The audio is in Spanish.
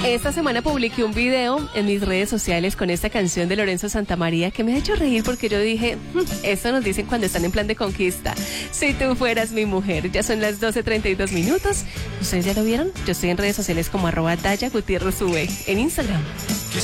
Esta semana publiqué un video en mis redes sociales con esta canción de Lorenzo Santamaría que me ha hecho reír porque yo dije, eso nos dicen cuando están en plan de conquista. Si tú fueras mi mujer. Ya son las 12:32 minutos. ¿Ustedes ya lo vieron? Yo estoy en redes sociales como @DayaGutiérrezV en Instagram.